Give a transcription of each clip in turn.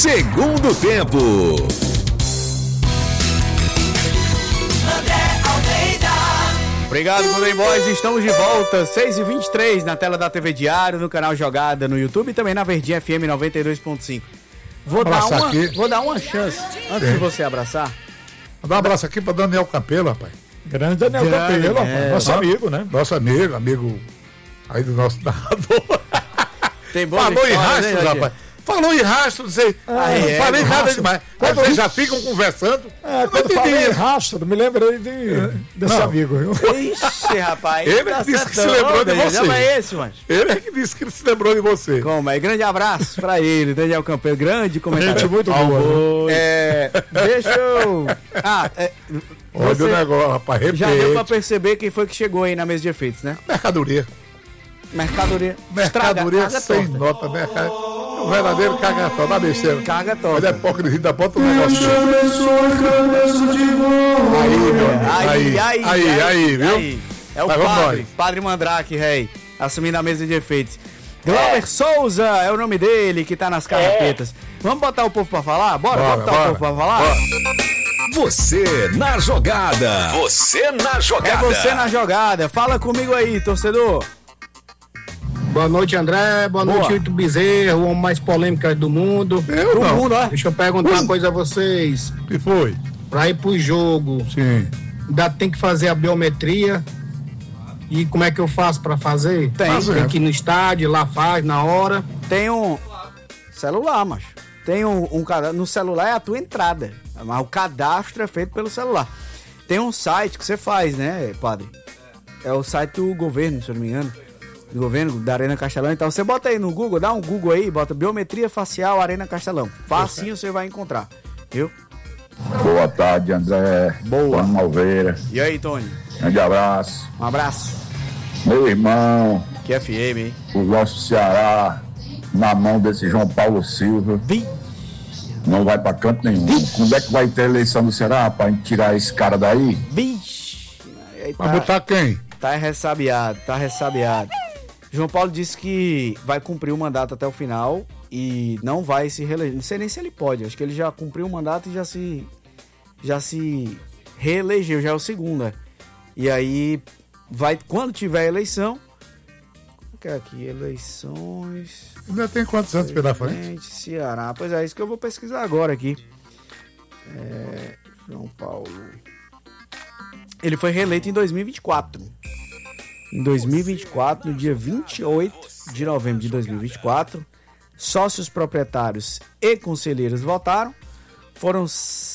Segundo tempo. Obrigado, Golden Boys. Estamos de volta, 6h23, na tela da TV Diário, no canal Jogada no YouTube e também na Verdinha FM 92.5. Vou dar uma chance, antes de você abraçar. Vou dar um abraço aqui para Daniel Campelo, rapaz. Grande Daniel Campelo, nosso amigo, né? Nosso amigo aí do nosso narrador. Tem boa Falou em rastros, rapaz. Falou em rastro, não sei. Não falei nada demais. Vocês já ficam conversando. Quando falei em rastro, me lembrei desse amigo, viu? Ixi, rapaz. Ele é que disse que se lembrou de você. Não é esse, mano. Ele é que disse que se lembrou de você. Como é? Grande abraço pra ele, Daniel Campelo. Grande comentário. Gente muito boa. Deixa eu... Olha o negócio, rapaz. Repete. Já deu pra perceber quem foi que chegou aí na mesa de efeitos, né? Mercadoria sem nota, o verdadeiro cagató, dá besteira. Cagató. Olha a hipocrisia, ainda bota um negócio. Aí, viu? É o Padre Mandrake, rei, assumindo a mesa de efeitos. Glauber Souza é o nome dele, que tá nas carrapetas. Vamos botar o povo pra falar? Bora botar o povo pra falar? Bora. Você na jogada. Você na jogada. É você na jogada. Fala comigo aí, torcedor. Boa noite, André. Boa noite, Hilton Bezerra, o homem mais polêmico do mundo. Deixa eu perguntar uma coisa a vocês. O que foi? Pra ir pro jogo, sim, ainda tem que fazer a biometria. E como é que eu faço pra fazer? Tem que ir no estádio, lá faz, na hora. Tem um celular, macho. Tem um cadastro. No celular é a tua entrada. Mas o cadastro é feito pelo celular. Tem um site que você faz, né, padre? É o site do governo, se eu não me engano. Do governo, da Arena Castelão. Então você bota aí no Google, dá um Google aí, bota biometria facial Arena Castelão. Facinho você vai encontrar, viu? Boa tarde, André. Boa. Malveira. E aí, Tony? Grande abraço. Um abraço. Meu irmão. Que FM, hein? O nosso Ceará na mão desse João Paulo Silva. Não vai pra canto nenhum. Quando é que vai ter eleição do Ceará pra tirar esse cara daí? Vai botar quem? Tá ressabiado. João Paulo disse que vai cumprir o mandato até o final e não vai se reeleger. Não sei nem se ele pode, acho que ele já cumpriu o mandato e já se reelegeu, já é o segundo. E aí, quando tiver eleição, que é aqui, eleições... Ainda tem quantos anos pela frente? Ceará, pois é isso que eu vou pesquisar agora aqui. João Paulo... Ele foi reeleito em 2024. Em 2024, no dia 28 de novembro de 2024, sócios proprietários e conselheiros votaram. Foram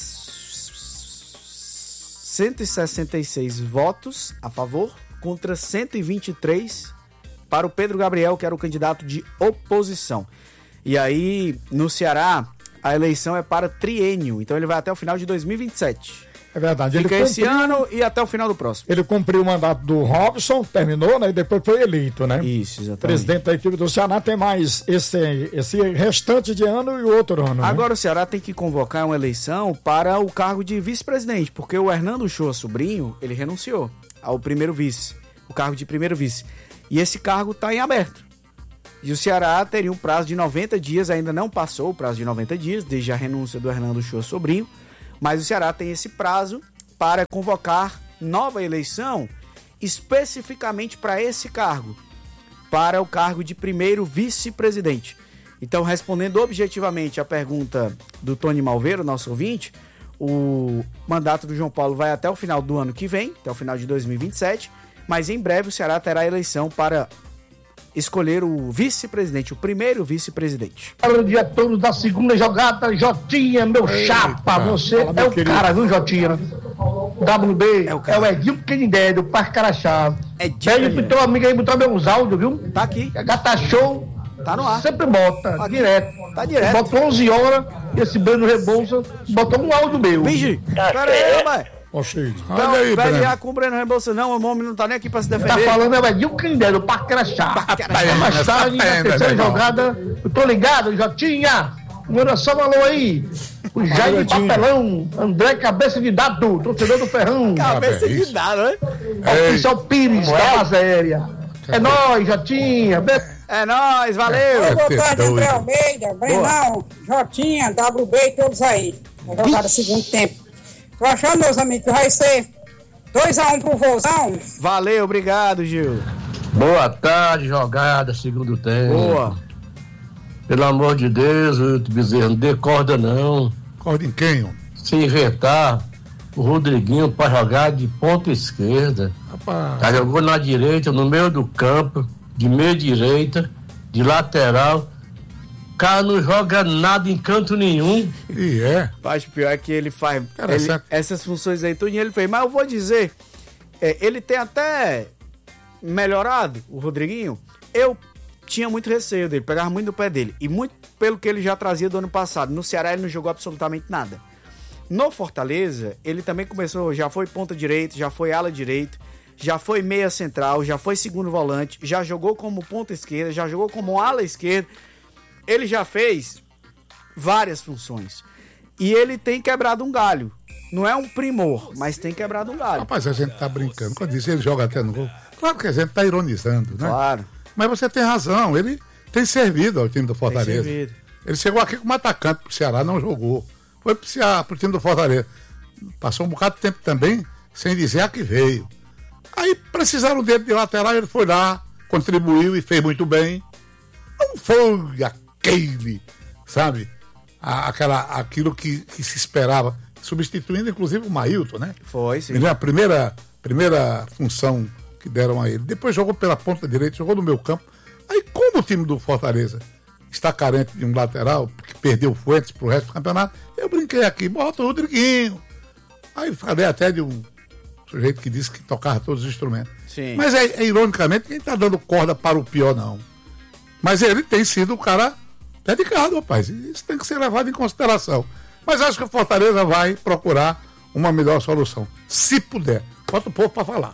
166 votos a favor, contra 123 para o Pedro Gabriel, que era o candidato de oposição. E aí, no Ceará, a eleição é para triênio, então ele vai até o final de 2027. É verdade. Fica esse ano e até o final do próximo. Ele cumpriu o mandato do Robson, terminou, né? E depois foi eleito, né? Isso, exatamente. Presidente da equipe do Ceará tem mais esse restante de ano e o outro ano. Agora, né? O Ceará tem que convocar uma eleição para o cargo de vice-presidente, porque o Hernando Uchoa Sobrinho, ele renunciou ao primeiro vice, o cargo de primeiro vice. E esse cargo está em aberto. E o Ceará teria um prazo de 90 dias, ainda não passou o prazo de 90 dias, desde a renúncia do Hernando Uchoa Sobrinho. Mas o Ceará tem esse prazo para convocar nova eleição especificamente para esse cargo, para o cargo de primeiro vice-presidente. Então, respondendo objetivamente a pergunta do Tony Malveiro, nosso ouvinte, o mandato do João Paulo vai até o final do ano que vem, até o final de 2027, mas em breve o Ceará terá a eleição para escolher o vice-presidente, o primeiro vice-presidente. Para o dia todo da segunda jogada, Jotinha, meu chapa, você é o cara, viu, Jotinha? WB, é o Edinho Canindé, do Parque Carachá. Pede pro teu amigo aí botar meus áudios, viu? Tá aqui. Gata Show, tá no ar. Sempre bota, aqui. Direto. Tá direto. Bota 11 horas, esse Breno Rebouça botou um áudio meu. Vigi, pera aí, vai. Olha aí, vai com o Breno Rebouça, não, o homem não tá nem aqui pra se defender. Tá falando é o Edinho Canindé, do Parque Carachá. Mais tarde, na terceira jogada, eu tô ligado, Jotinha. Manda só um alô aí. O Jair Papelão, André Cabeça de Dado, torcedor do Ferrão. Cabeça de Dado, né? Oficial Pires, da base aérea. É nóis, Jotinha. É nóis, valeu! Boa tarde, André Almeida, Brenão, Jotinha, WB e todos aí. Vai jogar no segundo tempo. Tô achando, meus amigos, que vai ser 2-1 pro Vozão. Valeu, obrigado, Gil. Boa tarde, jogada, segundo tempo. Boa. Pelo amor de Deus, Bezerra, não dê corda não. Corda em quem, homem? Se inventar o Rodriguinho pra jogar de ponta esquerda. Rapaz. Já jogou na direita, no meio do campo, de meia direita, de lateral. O cara não joga nada em canto nenhum. E é. Mas o pior é que ele faz. Cara, essas funções aí, tudinho ele fez. Mas eu vou dizer, ele tem até melhorado, o Rodriguinho. Eu tinha muito receio dele, pegava muito no pé dele. E muito pelo que ele já trazia do ano passado. No Ceará ele não jogou absolutamente nada. No Fortaleza, ele também começou, já foi ponta direita, já foi ala direito, já foi meia central, já foi segundo volante, já jogou como ponta esquerda, já jogou como ala esquerda. Ele já fez várias funções. E ele tem quebrado um galho. Não é um primor, mas tem quebrado um galho. Rapaz, a gente tá brincando. Quando diz ele joga até no gol, claro que a gente tá ironizando, né? Claro. Mas você tem razão, ele tem servido ao time do Fortaleza. Ele chegou aqui como atacante pro Ceará, não jogou. Foi pro time do Fortaleza. Passou um bocado de tempo também, sem dizer a que veio. Aí precisaram dele de lateral, ele foi lá, contribuiu e fez muito bem. Não foi aquele, sabe? Aquilo que se esperava, substituindo inclusive o Mailton, né? Foi, sim. A primeira função que deram a ele. Depois jogou pela ponta direita, jogou no meu campo. Aí, como o time do Fortaleza está carente de um lateral, que perdeu o Fuentes pro resto do campeonato, eu brinquei aqui, bota o Rodriguinho. Aí falei até de um sujeito que disse que tocava todos os instrumentos. Sim. Mas ironicamente, quem está dando corda para o pior, não. Mas ele tem sido um cara dedicado, rapaz. Isso tem que ser levado em consideração. Mas acho que o Fortaleza vai procurar uma melhor solução, se puder. Bota o povo para falar.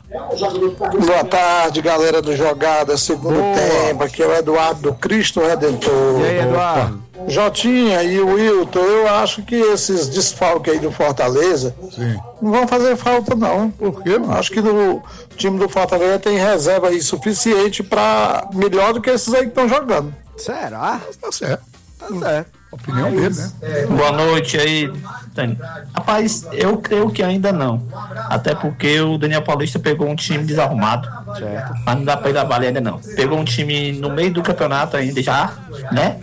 Boa tarde, galera do Jogada, segundo tempo. Aqui é o Eduardo do Cristo Redentor. E aí, Eduardo? Jotinha e o Wilton, eu acho que esses desfalques aí do Fortaleza não vão fazer falta, não. Por quê, mano? Acho que o time do Fortaleza tem reserva aí suficiente para melhor do que esses aí que estão jogando. Será? Tá certo. Tá certo. Opinião dele, né? Boa noite aí, Tânia. Rapaz, eu creio que ainda não. Até porque o Daniel Paulista pegou um time desarrumado. Certo. Mas não dá pra ir da bala ainda não. Pegou um time no meio do campeonato ainda já, né?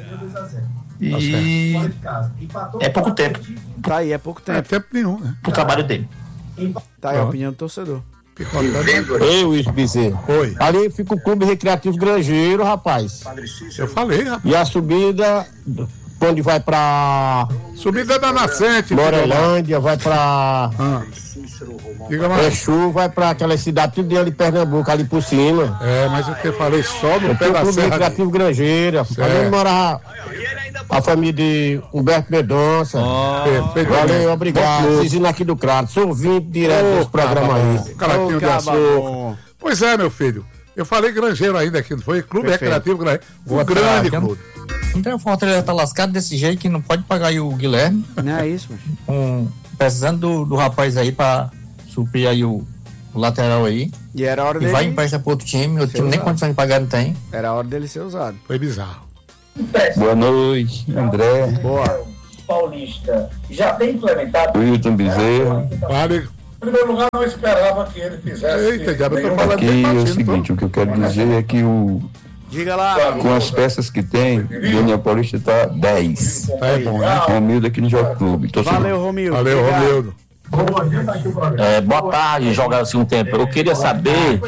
E é pouco tempo. Tá aí, é pouco tempo. É tempo nenhum, né? Pro trabalho dele. Tá aí a opinião do torcedor. Ei, Luiz Bezerra. Oi. Ali fica o Clube Recreativo Grangeiro, rapaz. Eu falei, rapaz. E a subida, onde vai pra... Subida da Nascente. Morelândia, vai pra... Diga mais. Exu, vai pra aquela cidade, tudo ali de Pernambuco, ali por cima. É, mas eu te falei só no pé da Clube serra. Recreativo Grangeiro. Ali morava a família de Humberto Mendonça. Perfeito. Valeu, obrigado. Cisino aqui do Crato. Sou ouvinte direto desse programa aí. Caraquinho de açúcar. Pois é, meu filho. Eu falei Grangeiro ainda aqui, não foi? Clube Recreativo Grangeiro. O grande clube. Então o Fortaleza tá lascado desse jeito que não pode pagar aí o Guilherme. Não é isso, mano. Precisando do rapaz aí pra suprir aí o lateral aí. E era a hora dele. E vai emprestar pro outro time nem condição de pagar não tem. Era a hora dele ser usado. Foi bizarro. Boa noite, André. Boa. Paulista já tem implementado. Wilton Bezerra. Vale. Em primeiro lugar, não esperava que ele fizesse. Eita, diabo, eu tô falando Aqui é o seguinte, o que eu quero dizer é que Diga lá. com as peças que tem, o Daniel Paulista tá 10. É bom, né? Romildo aqui no Jogo Clube. Valeu, Romildo. Valeu, Romildo. Boa tarde, jogar assim um tempo. Eu queria saber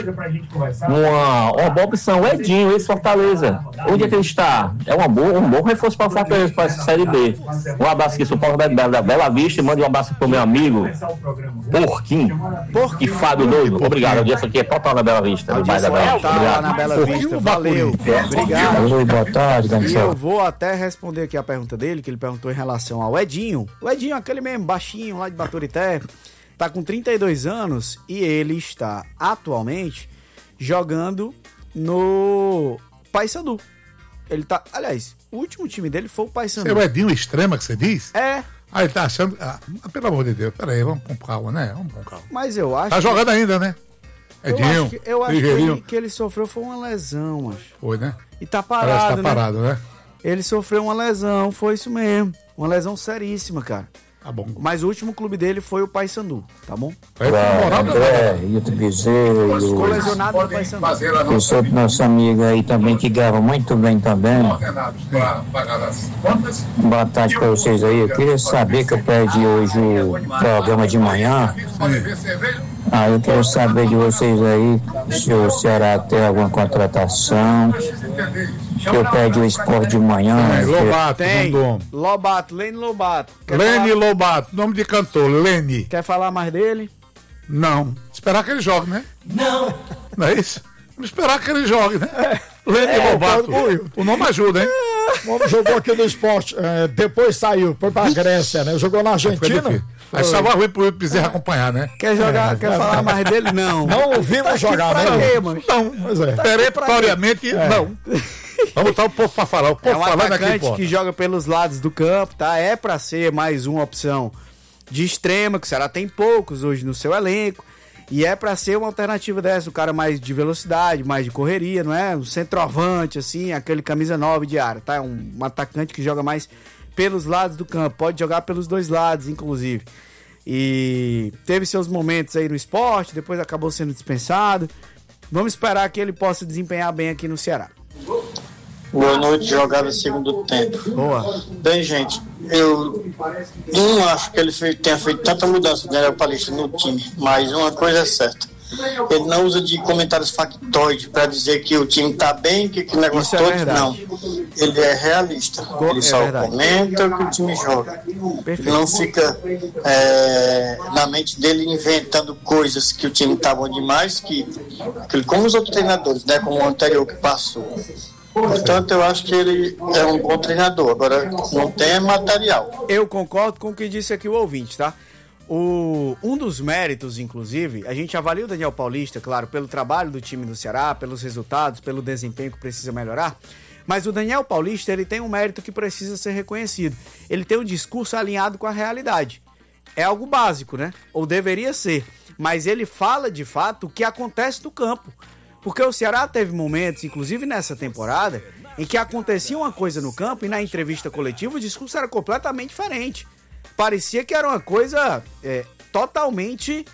uma boa opção. O Edinho, esse Fortaleza. Onde é que ele está? É um bom reforço para o Fortaleza, para essa Série B. Um abraço aqui, São Paulo da Bela Vista. E mande um abraço para o meu amigo Porquinho e Fábio Doido. Obrigado. A audiência aqui é total na Bela Vista. Na Bela Vista. Valeu. Obrigado. Oi, boa tarde, E eu vou até responder aqui a pergunta dele, que ele perguntou em relação ao Edinho. O Edinho, aquele mesmo baixinho lá de Baturité, tá com 32 anos e ele está atualmente jogando no Paysandu. Ele tá, aliás, o último time dele foi o Paysandu. Você é o Edinho Extrema que você diz? É. Ah, ele tá achando... pelo amor de Deus, peraí, vamos com calma, né? Vamos com calma. Mas eu acho... Tá jogando ainda, né? Edinho, eu acho que ele sofreu foi uma lesão, acho. Foi, né? E tá parado, parece que tá parado, né? Ele sofreu uma lesão, foi isso mesmo. Uma lesão seríssima, cara. Tá bom. Mas o último clube dele foi o Paysandu, tá bom? Hilton Bezerra e ficou lesionado no Paysandu. Esse outro nosso amigo aí também, que grava muito bem também. Boa tarde pra vocês aí. Eu queria saber que eu perdi hoje o programa de manhã. Eu quero saber de vocês aí se o Ceará tem alguma contratação. Eu perdi o Esporte de manhã. Lobato, tem. Lene Lobato. Lene Lobato, nome de cantor, Lene. Quer falar mais dele? Não. Esperar que ele jogue, né? Não é isso? Vamos esperar que ele jogue, né? Lene Lobato. O nome ajuda, hein? O homem jogou aqui no Esporte, depois saiu, foi pra Grécia, né? Jogou na Argentina. Aí estava ruim pro Bezerra acompanhar, né? Quer falar mais dele? Não. Não ouvimos jogar, né? Não. Peremptoriamente, não. Vamos botar o povo pra falar. O povo falando aqui, pô. Que joga pelos lados do campo, tá? É pra ser mais uma opção de extrema, que o Ceará tem poucos hoje no seu elenco. E é pra ser uma alternativa dessa, o cara mais de velocidade, mais de correria, não é? Um centroavante, assim, aquele camisa 9 de área, tá? Um atacante que joga mais pelos lados do campo, pode jogar pelos dois lados, inclusive. E teve seus momentos aí no Esporte, depois acabou sendo dispensado. Vamos esperar que ele possa desempenhar bem aqui no Ceará. Boa noite, jogada segundo tempo. Boa. Bem, gente, eu não acho que ele tenha feito tanta mudança, Daniel Paulista, no time, mas uma coisa é certa. Ele não usa de comentários factoides para dizer que o time tá bem, que o negócio todo, não. Ele é realista. Ele só comenta o que o time joga. Perfeito. Não fica na mente dele inventando coisas que o time tá bom demais, como os outros treinadores, né? Como o anterior que passou. Portanto, eu acho que ele é um bom treinador. Agora, não tem material. Eu concordo com o que disse aqui o ouvinte, tá? Um dos méritos, inclusive, a gente avalia o Daniel Paulista, claro, pelo trabalho do time do Ceará, pelos resultados, pelo desempenho que precisa melhorar, mas o Daniel Paulista, ele tem um mérito que precisa ser reconhecido. Ele tem um discurso alinhado com a realidade. É algo básico, né? Ou deveria ser. Mas ele fala, de fato, o que acontece no campo. Porque o Ceará teve momentos, inclusive nessa temporada, em que acontecia uma coisa no campo e na entrevista coletiva o discurso era completamente diferente. Parecia que era uma coisa totalmente...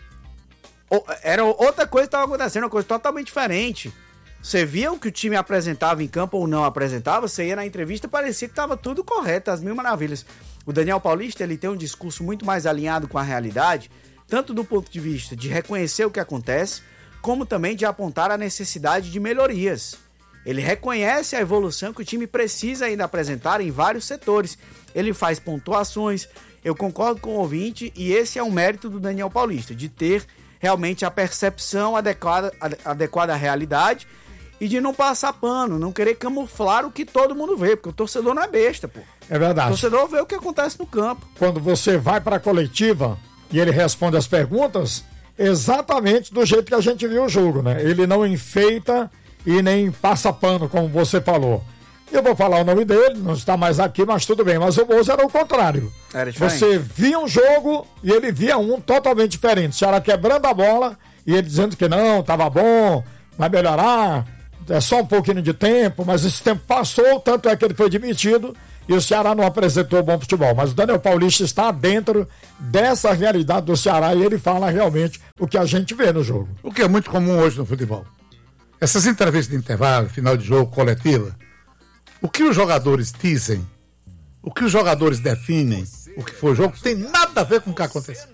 Era outra coisa que estava acontecendo, uma coisa totalmente diferente. Você via o que o time apresentava em campo ou não apresentava, você ia na entrevista e parecia que estava tudo correto, as mil maravilhas. O Daniel Paulista, ele tem um discurso muito mais alinhado com a realidade, tanto do ponto de vista de reconhecer o que acontece, como também de apontar a necessidade de melhorias. Ele reconhece a evolução que o time precisa ainda apresentar em vários setores. Ele faz pontuações, eu concordo com o ouvinte, e esse é um mérito do Daniel Paulista, de ter realmente a percepção adequada à realidade e de não passar pano, não querer camuflar o que todo mundo vê, porque o torcedor não é besta, pô. É verdade. O torcedor vê o que acontece no campo. Quando você vai para a coletiva e ele responde as perguntas, exatamente do jeito que a gente viu o jogo, né? Ele não enfeita e nem passa pano, como você falou. Eu vou falar o nome dele, não está mais aqui, mas tudo bem. Mas o Bozo era o contrário. Era diferente. Você via um jogo e ele via um totalmente diferente. O Ceará quebrando a bola e ele dizendo que não, estava bom, vai melhorar, é só um pouquinho de tempo, mas esse tempo passou, tanto é que ele foi demitido e o Ceará não apresentou bom futebol. Mas o Daniel Paulista está dentro dessa realidade do Ceará e ele fala realmente o que a gente vê no jogo. O que é muito comum hoje no futebol. Essas entrevistas de intervalo, final de jogo, coletiva, o que os jogadores dizem, o que os jogadores definem, o que foi o jogo, tem nada a ver com o que aconteceu.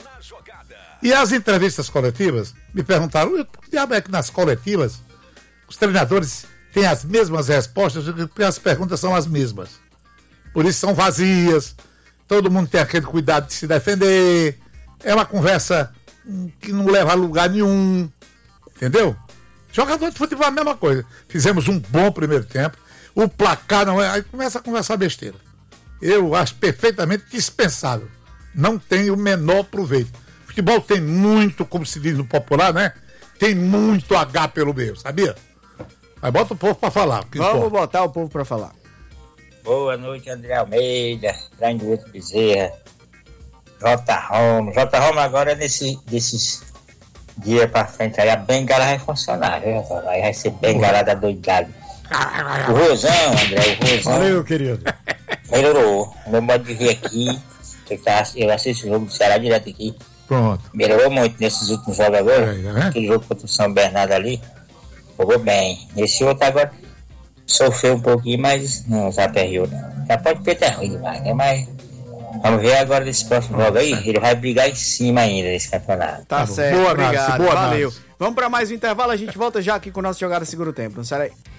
E as entrevistas coletivas, me perguntaram, que diabo é que nas coletivas os treinadores têm as mesmas respostas, porque as perguntas são as mesmas. Por isso são vazias, todo mundo tem aquele cuidado de se defender, é uma conversa que não leva a lugar nenhum, entendeu? Jogador de futebol é a mesma coisa. Fizemos um bom primeiro tempo, o placar não é... Aí começa a conversar besteira. Eu acho perfeitamente dispensável. Não tem o menor proveito. Futebol tem muito, como se diz no popular, né? Tem muito H pelo meio, sabia? Aí bota o povo pra falar. Vamos botar o povo pra falar. Boa noite, André Almeida, grande Hilton Bezerra, J. Roma. J. Roma agora é desses dia pra frente aí a bengala vai funcionar, viu? Aí vai ser bengalada doidada. O Rosão, André, o Rosão. Valeu, querido. Melhorou. Meu modo de ver aqui, eu assisto o jogo do Ceará direto aqui. Pronto. Melhorou muito nesses últimos jogos agora. Aquele jogo contra o São Bernardo ali, jogou bem. Esse outro agora sofreu um pouquinho, mas não se aperreou, não. Já pode ter até ruim demais, né? Mas vamos ver agora desse próximo jogo aí. Ele vai brigar em cima ainda desse campeonato. Tá certo, boa obrigado, análise, boa valeu. análise. Vamos para mais um intervalo, a gente volta já aqui com o nosso Jogada Seguro Tempo, não sai aí.